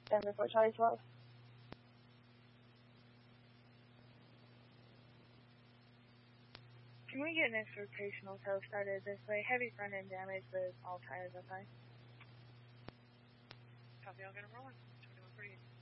Denver for Charlie 12. Can we get an extra rotational tow started this way? Heavy front end damage with all tires up high. Copy, I'll get them rolling. 2148.